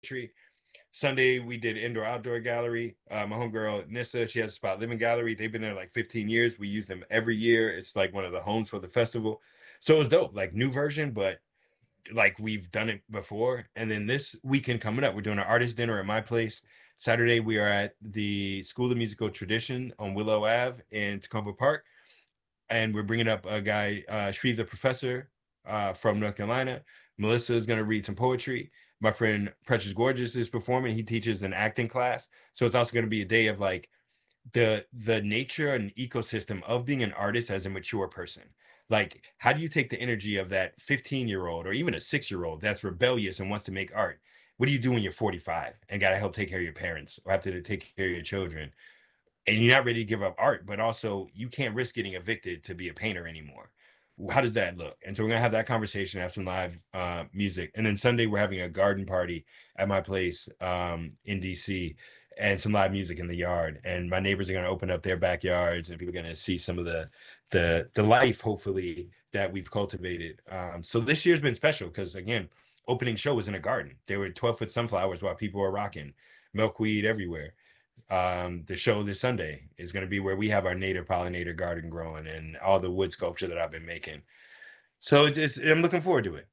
poetry. Sunday we did indoor outdoor gallery. My homegirl Nissa, she has a Spot Living Gallery. They've been there like 15 years. We use them every year. It's like one of the homes for the festival. So it was dope, like new version, but like we've done it before. And then this weekend coming up, we're doing an artist dinner at my place. Saturday, we are at the School of Musical Tradition on Willow Ave in Tacoma Park. And we're bringing up a guy, Shreve the Professor from North Carolina. Melissa is going to read some poetry. My friend Precious Gorgeous is performing. He teaches an acting class. So it's also going to be a day of like the nature and ecosystem of being an artist as a mature person. Like, how do you take the energy of that 15-year-old or even a 6-year-old that's rebellious and wants to make art? What do you do when you're 45 and got to help take care of your parents or have to take care of your children? And you're not ready to give up art, but also you can't risk getting evicted to be a painter anymore. How does that look? And so we're gonna have that conversation, have some live music, and then Sunday we're having a garden party at my place in DC, and some live music in the yard. And my neighbors are gonna open up their backyards, and people are gonna see some of the life, hopefully, that we've cultivated. So this year's been special because again, opening show was in a garden. There were 12-foot sunflowers while people were rocking, milkweed everywhere. The show this Sunday is going to be where we have our native pollinator garden growing and all the wood sculpture that I've been making. So I'm looking forward to it.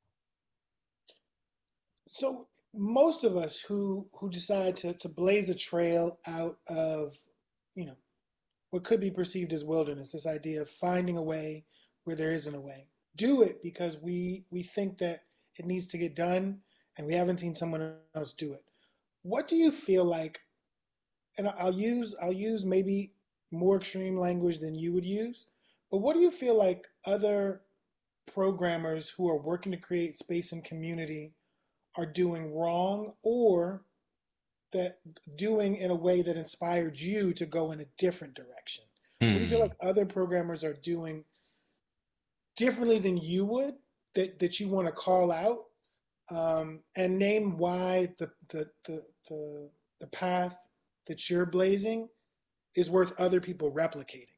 So most of us who decide to blaze a trail out of, you know, what could be perceived as wilderness, this idea of finding a way where there isn't a way, do it because we think that it needs to get done and we haven't seen someone else do it. What do you feel like, and I'll use maybe more extreme language than you would use, but what do you feel like other programmers who are working to create space and community are doing wrong, or that doing in a way that inspired you to go in a different direction? What do you feel Hmm. like other programmers are doing differently than you would, that you want to call out, and name why the path that you're blazing is worth other people replicating?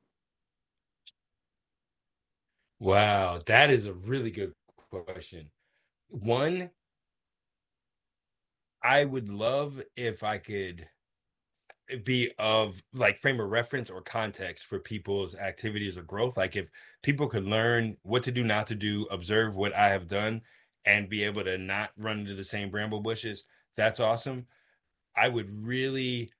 Wow, that is a really good question. One, I would love if I could be of like frame of reference or context for people's activities or growth. Like if people could learn what to do, not to do, observe what I have done, and be able to not run into the same bramble bushes, that's awesome. I would really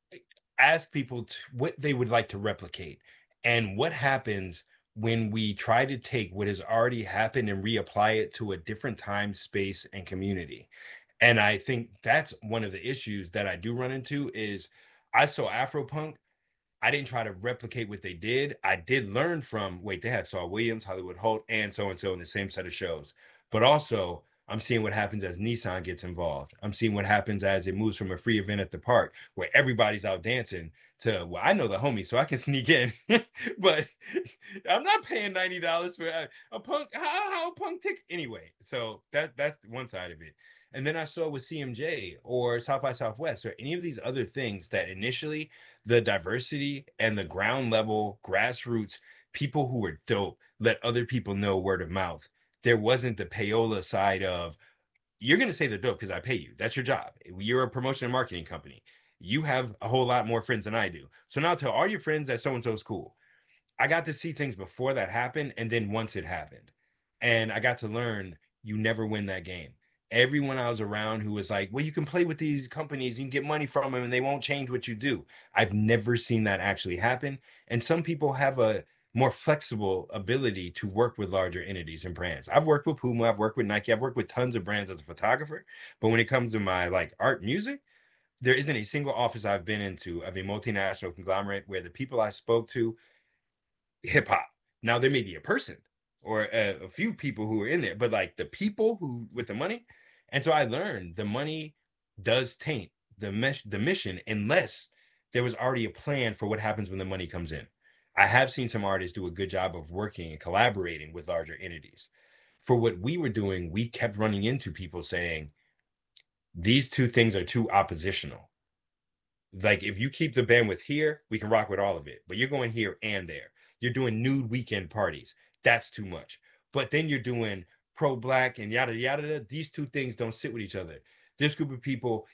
ask people what they would like to replicate and what happens when we try to take what has already happened and reapply it to a different time, space, and community. And I think that's one of the issues that I do run into is I saw Afropunk. I didn't try to replicate what they did. I did learn from, wait, they had Saul Williams, Hollywood Holt, and so in the same set of shows. But also, I'm seeing what happens as Nissan gets involved. I'm seeing what happens as it moves from a free event at the park where everybody's out dancing to, well, I know the homie, so I can sneak in. But I'm not paying $90 for a punk, how a punk ticket anyway. So that's one side of it. And then I saw with CMJ or South by Southwest or any of these other things that initially the diversity and the ground level grassroots people who were dope let other people know word of mouth. There wasn't the payola side of you're going to say they're dope because I pay you. That's your job. You're a promotion and marketing company. You have a whole lot more friends than I do. So now tell all your friends that so and so's cool. I got to see things before that happened and then once it happened. And I got to learn you never win that game. Everyone I was around who was like, well, you can play with these companies, you can get money from them, and they won't change what you do. I've never seen that actually happen. And some people have a more flexible ability to work with larger entities and brands. I've worked with Puma, I've worked with Nike, I've worked with tons of brands as a photographer. But when it comes to my like art music, there isn't a single office I've been into of a multinational conglomerate where the people I spoke to hip hop. Now there may be a person or a few people who are in there, but like the people who with the money. And so I learned the money does taint the mission unless there was already a plan for what happens when the money comes in. I have seen some artists do a good job of working and collaborating with larger entities. For what we were doing, we kept running into people saying these two things are too oppositional. Like if you keep the bandwidth here, we can rock with all of it. But you're going here and there. You're doing nude weekend parties. That's too much. But then you're doing pro black and yada yada. These two things don't sit with each other. this group of people